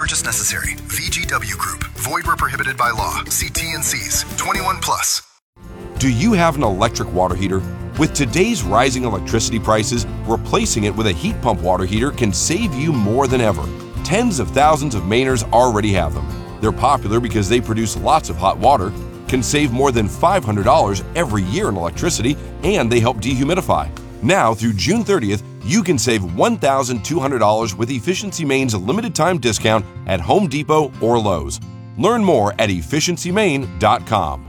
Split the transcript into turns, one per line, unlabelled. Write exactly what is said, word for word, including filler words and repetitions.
purchase necessary. V G W Group. Void where prohibited by law. See T N Cs. twenty-one plus.
Do you have an electric water heater? With today's rising electricity prices, replacing it with a heat pump water heater can save you more than ever. Tens of thousands of Mainers already have them. They're popular because they produce lots of hot water, can save more than five hundred dollars every year in electricity, and they help dehumidify. Now, through June thirtieth, you can save one thousand two hundred dollars with Efficiency Maine's limited time discount at Home Depot or Lowe's. Learn more at efficiency maine dot com.